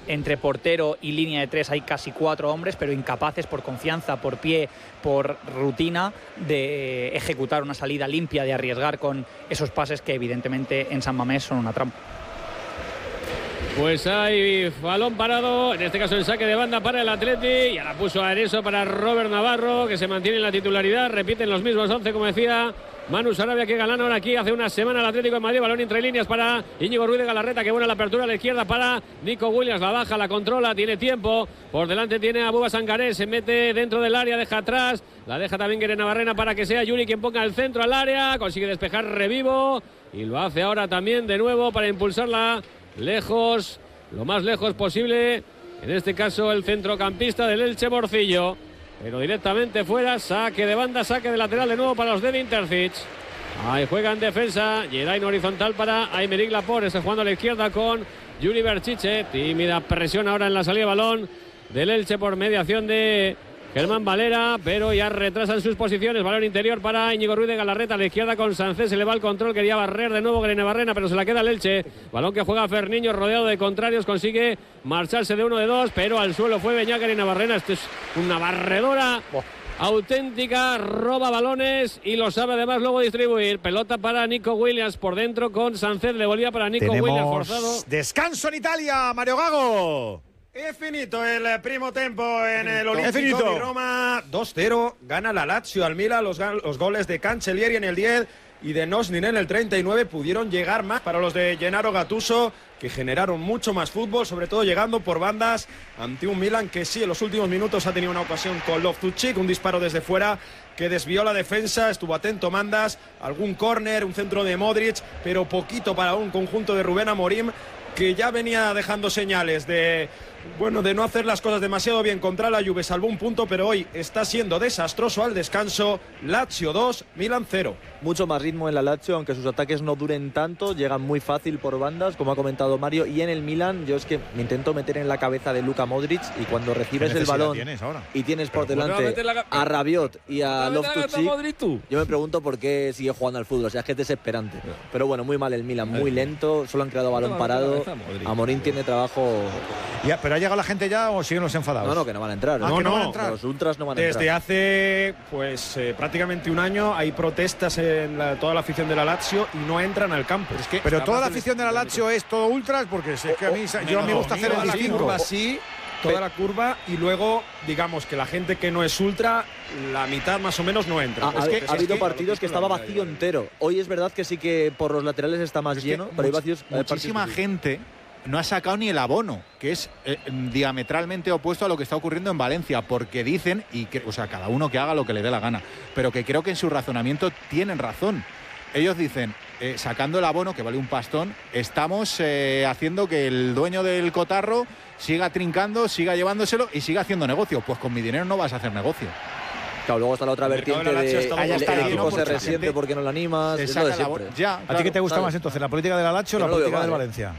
entre portero y línea de 3 hay casi 4 hombres, pero incapaces por confianza, por pie, por rutina de ejecutar una salida limpia, de arriesgar con esos pases que evidentemente en San Mamés son una trampa. Pues hay balón parado, en este caso el saque de banda para el Atleti, y ahora puso a Areso para Robert Navarro, que se mantiene en la titularidad, repiten los mismos 11 como decía Manu Sarabia, que ganaron aquí hace una semana el Atlético de Madrid. Balón entre líneas para Íñigo Ruiz de Galarreta, que buena la apertura a la izquierda para Nico Williams, la baja, la controla, tiene tiempo, por delante tiene a Bouba Sangaré, se mete dentro del área, deja atrás, la deja también Guere Navarrena para que sea Yuri quien ponga el centro al área, consigue despejar Revivo y lo hace ahora también de nuevo para impulsarla lejos, lo más lejos posible, en este caso el centrocampista del Elche, Morcillo, pero directamente fuera, saque de banda, saque de lateral de nuevo para los de Intercic. Ahí juega en defensa, Geraint horizontal para Aymeric Laporte, está jugando a la izquierda con Juli Berchiche, tímida presión ahora en la salida de balón del Elche por mediación de Germán Valera, pero ya retrasan sus posiciones. Balón interior para Íñigo Ruiz de Galarreta, a la izquierda con Sánchez, se le va el control, quería barrer de nuevo Guere Barrena, pero se la queda el Elche. Balón que juega Ferniño rodeado de contrarios, consigue marcharse de 1 de 2, pero al suelo fue Beñat Guere Barrena. Esto es una barredora auténtica, roba balones y lo sabe además luego distribuir. Pelota para Nico Williams por dentro con Sánchez, le volvía para Nico Williams forzado. Descanso en Italia, Mario Gago. È finito il primo tempo en el Olimpico di Roma. 2-0, gana la Lazio al Milan. Los goles de Cancellieri en el 10 y de Nosnin en el 39 pudieron llegar más para los de Gennaro Gattuso, que generaron mucho más fútbol, sobre todo llegando por bandas ante un Milan que sí, en los últimos minutos ha tenido una ocasión con Loftus-Cheek, un disparo desde fuera que desvió la defensa, estuvo atento Mandas, algún córner, un centro de Modric, pero poquito para un conjunto de Rubén Amorim, que ya venía dejando señales de no hacer las cosas demasiado bien contra la Juve, salvó un punto, pero hoy está siendo desastroso al descanso. Lazio 2, Milan 0. Mucho más ritmo en la Lazio, aunque sus ataques no duren tanto, llegan muy fácil por bandas, como ha comentado Mario, y en el Milan yo es que me intento meter en la cabeza de Luka Modric, y cuando recibes el balón y tienes por delante a Rabiot y a Loftus-Cheek, yo me pregunto por qué sigue jugando al fútbol, o sea, es que es desesperante. Pero bueno, muy mal el Milan, muy lento, solo han creado balón parado. Amorim tiene trabajo. ¿Pero ha llegado la gente ya o siguen los enfadados? No, que no van a entrar. No van a entrar. Los ultras no van a entrar. Desde hace prácticamente un año hay protestas en toda la afición de la Lazio y no entran al campo. Pero toda la afición de la Lazio es todo ultras, porque es que a mí me gusta hacer el distingo. Toda la curva, y luego digamos que la gente que no es ultra, la mitad más o menos no entra. Ha habido partidos que estaba vacío entero. Hoy es verdad que sí que por los laterales está más lleno, pero hay vacíos. Muchísima gente no ha sacado ni el abono, que es diametralmente opuesto a lo que está ocurriendo en Valencia, porque dicen, cada uno que haga lo que le dé la gana, pero que creo que en su razonamiento tienen razón. Ellos dicen, sacando el abono, que vale un pastón, estamos haciendo que el dueño del cotarro siga trincando, siga llevándoselo y siga haciendo negocio. Pues con mi dinero no vas a hacer negocio. Claro, luego está la otra vertiente de el equipo se resiente porque no lo animas. Es lo de siempre. ¿A ti qué te gusta más entonces, la política de la Lazio o la política del Valencia?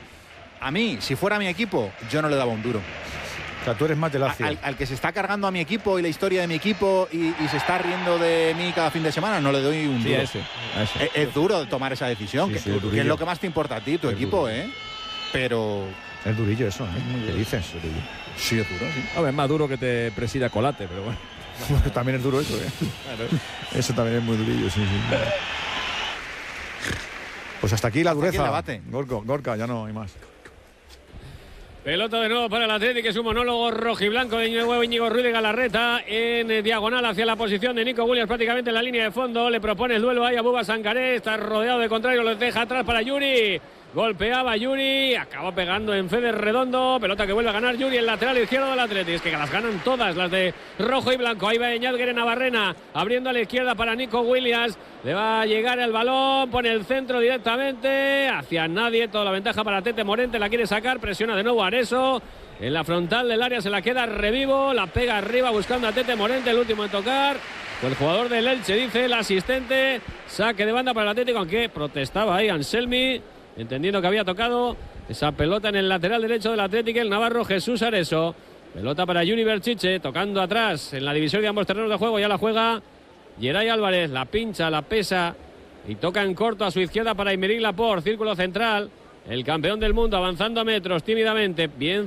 A mí, si fuera mi equipo, yo no le daba un duro. O sea, tú eres más de Lazio. Al que se está cargando a mi equipo y la historia de mi equipo y se está riendo de mí cada fin de semana, no le doy un duro. Es duro tomar esa decisión, que es lo que más te importa a ti, tu equipo, Pero... Es durillo eso, ¿Qué dices? Sí, es duro, sí. A ver, es más duro que te presida Colate, pero bueno. También es duro eso, Claro. Eso también es muy durillo, sí. Pues hasta aquí la dureza. Gorka, ya no hay más. Pelota de nuevo para el Atlético, que es un monólogo rojiblanco de nuevo Íñigo Ruiz de Galarreta en diagonal hacia la posición de Nico Williams, prácticamente en la línea de fondo. Le propone el duelo ahí a Bouba Sangaré, está rodeado de contrarios, lo deja atrás para Yuri. Golpeaba Yuri, acabó pegando en Fede Redondo, pelota que vuelve a ganar Yuri, el lateral izquierdo del Atlético. Es que las ganan todas las de rojo y blanco. Ahí va Beñat Guere Navarrena, abriendo a la izquierda para Nico Williams. Le va a llegar el balón, pone el centro directamente hacia nadie, toda la ventaja para Tete Morente, la quiere sacar, presiona de nuevo Areso. En la frontal del área se la queda Revivo, la pega arriba buscando a Tete Morente, el último en tocar. El jugador del Elche, dice el asistente, saque de banda para el Atlético, aunque protestaba ahí Anselmi, entendiendo que había tocado esa pelota en el lateral derecho del Atlético, el navarro Jesús Areso. Pelota para Juni Berchiche, tocando atrás en la división de ambos terrenos de juego, ya la juega Geray Álvarez, la pincha, la pesa y toca en corto a su izquierda para Aymeric Laporte, círculo central, el campeón del mundo avanzando a metros tímidamente, bien